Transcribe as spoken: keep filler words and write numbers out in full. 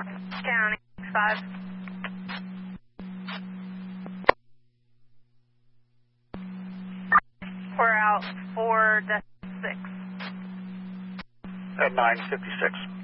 County, five. We're out four to six. At nine fifty-six.